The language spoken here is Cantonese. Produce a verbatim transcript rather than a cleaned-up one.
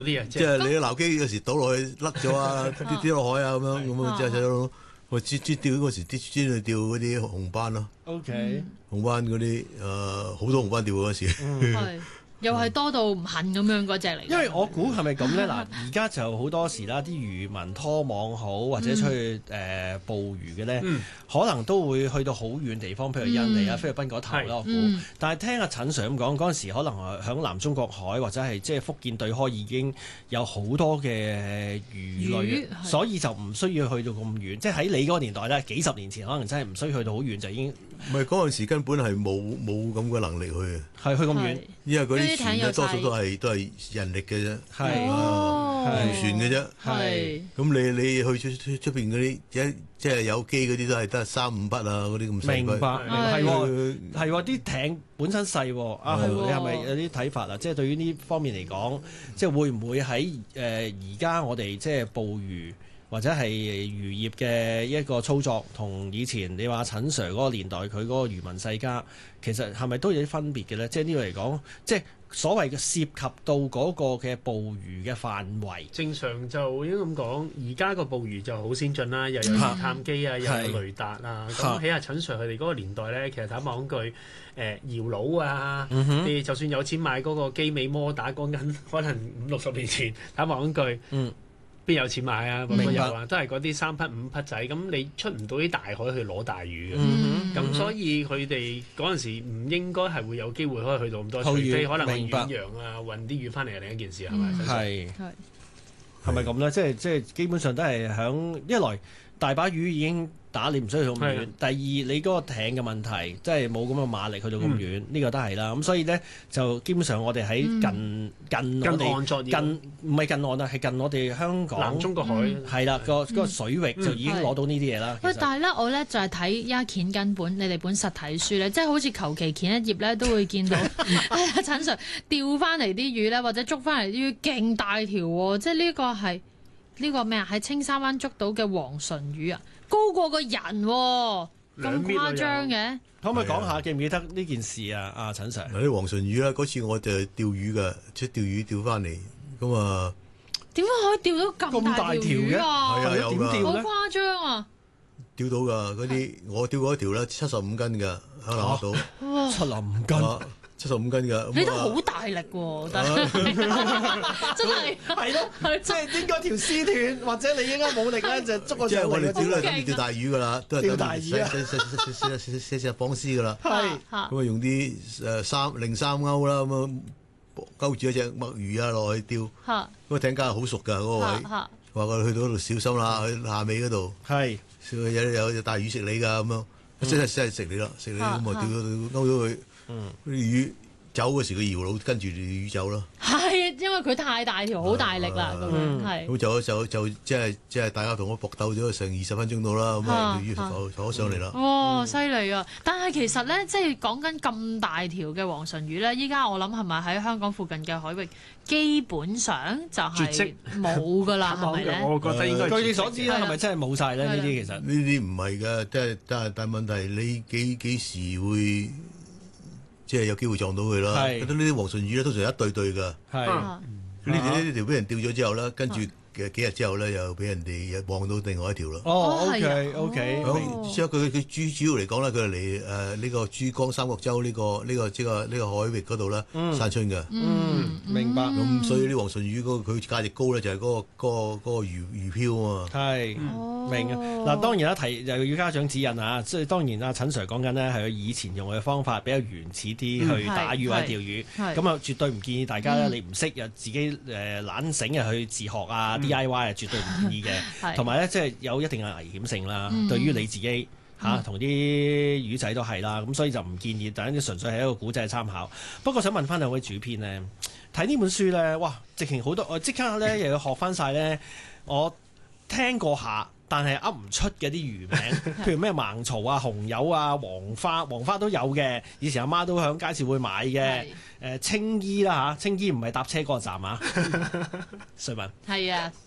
啲啊， 即係你啲撈機有時倒落去甩咗啊，跌跌落海啊咁樣咁啊，即係就我專專釣嗰時，專專去釣嗰啲紅斑咯。 OK， 紅斑嗰啲誒好多紅斑釣嗰時。 係又係多到唔恨咁樣嗰隻嚟。 因為我估係咪咁咧？嗱，而家就好多時啦，啲漁民拖網好或者出去誒、呃、捕魚嘅咧， 嗯、 可能都會去到好遠地方，譬如印尼啊、嗯、菲律賓嗰頭啦。我估，嗯、但係聽阿陳 Sir 咁講，嗰陣時可能響南中國海或者係即係福建對開已經有好多嘅魚類，魚所以就唔需要去到咁遠。即係喺你嗰個年代咧，幾十年前可能真係唔需要去到好遠就已經。 唔係嗰陣時根本係冇冇咁嘅能力去嘅， 係去咁遠， 因為嗰啲船咧多數都係都係人力嘅啫， 係漁船嘅啫。 係咁你你去出出邊嗰啲一即係有機嗰啲都係得三五筆啊嗰啲咁細筆。 明白，係喎係喎，啲艇本身細喎。啊，你係咪有啲睇法啊？即係對於呢方面嚟講，即係會唔會喺誒而家我哋即係捕魚？或者係漁業嘅一個操作，同以前你話陳 Sir 嗰個年代佢嗰個漁民世家，其實係咪都有啲分別嘅咧？即係呢個嚟講，即係所謂嘅涉及到嗰個嘅捕魚嘅範圍。 正常就應該咁講，而家個捕魚就好先進啦，又有魚探機啊，又有雷達啊。咁喺阿陳 Sir 佢哋嗰個年代咧，其實坦白講句，誒搖櫓啊，你、嗯、就算有錢買嗰個機尾摩打，講緊可能五六十年前，坦白講句，嗯。邊有錢買啊？冇有啊？都係嗰啲三匹五匹仔，咁你出唔到啲大海去攞大魚嘅。咁、嗯嗯、所以佢哋嗰陣時唔應該係會有機會可以去到咁多，除非可能係遠洋啊，運啲魚翻嚟係另一件事，係咪？ 係係係咪咁咧？即係即係基本上都係響一來大把魚已經打，你唔需要去咁遠。第二，你嗰個艇嘅問題，即係冇咁嘅馬力去到咁遠，呢、嗯、個都係啦。咁所以咧，就基本上我哋喺近、嗯、近我哋近唔係近岸啊，係近我哋香港南中國海係啦，個嗰個水域就已經攞到呢啲嘢啦。 喂、嗯，但係咧，我咧就係睇依家鉗緊本你哋本實體書咧，即係好似求其鉗一頁咧，都會見到哎呀陳 Sir 釣翻嚟啲魚咧，或者捉翻嚟啲魚勁大條喎，即係呢個係。呢個咩啊？喺青沙灣捉到嘅黃唇魚啊，高過個人喎，咁誇張嘅。 可唔可以講下記唔記得呢件事啊？阿陳 Sir， 嗱啲黃唇魚啦，嗰次我就釣魚嘅，出釣魚釣翻嚟，咁啊點解可以釣到咁大條魚啊？ 係啊，有㗎， 好誇張啊！ 釣到㗎，嗰啲我釣過一條咧，七十五斤㗎，喺南丫島， 七十五斤。 七十五斤㗎， 你都好大力喎，但係真係係咯，即係應該條絲斷，或者你應該冇力咧，就捉個上嚟。即係我哋釣咧，咁釣大魚㗎啦，都係釣大魚啊，寫寫寫寫寫寫寫綁絲㗎啦。係咁啊，用啲誒三零三鈎啦，咁啊勾住一隻墨魚啊落去釣。嚇！嗰個艇家好熟㗎，嗰個位話佢去到嗰度小心啦，去下尾嗰度係有有有大魚食你㗎咁樣，真係真係食你啦，食你咁啊釣到勾咗佢。嗯，啲魚走嗰時，個搖橹跟住條魚走咯。係， 因為佢太大條，好大力啦，咁樣係。 咁就就就即係即係大家同我搏鬥咗成二十分鐘到啦，咁啊條魚就坐上嚟啦。 哇，犀利啊！但係其實咧，即係講緊咁大條嘅黃唇魚咧，依家我諗係咪喺香港附近嘅海域基本上就係冇㗎啦，係咪咧？ 我覺得應該據你所知啦，係咪真係冇晒咧？呢啲其實呢啲唔係㗎，即係但係但係問題你幾幾時會？即係有機會撞到佢啦。覺得呢啲黃唇魚咧，通常一對對㗎。係呢條呢條俾人釣咗之後咧，跟住嘅幾日之後咧，又俾人哋又望到另外一條啦。 哦 ，OK OK。 所以佢佢主主要嚟講咧，佢係嚟誒呢個珠江三角洲呢個呢個即係呢個海域嗰度咧散春嘅。 嗯，明白。 咁所以啲黃唇魚嗰個佢價值高咧，就係嗰個嗰個嗰個魚魚漂啊嘛。係明啊。嗱，當然啦，提又要家長指引啊。即係當然啊，陳 Sir 講緊咧係佢以前用嘅方法比較原始啲去打魚或者釣魚。咁啊，絕對唔建議大家咧，你唔識又自己誒懶醒又去自學啊。D I Y 係絕對唔建議嘅，同埋咧即係有一定嘅危險性啦。嗯、對於你自己嚇同啲魚仔都係啦，咁所以就唔建議。但係純粹係一個古仔參考。不過想問翻兩位主編咧，睇呢本書咧，哇！直情好多，我即刻咧又要學翻晒咧。我聽過下，但係噏唔出嘅啲魚名，譬如咩盲曹啊、紅柚啊、黃花，黃花都有嘅。以前阿媽都喺街市會買嘅。誒青衣啦嚇，青衣唔係搭車嗰個站啊，瑞文。 係啊，